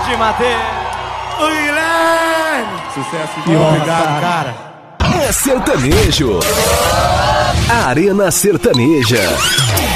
de Matheus. O Guilherme. Sucesso. Obrigado, cara. É sertanejo. Arena Sertaneja.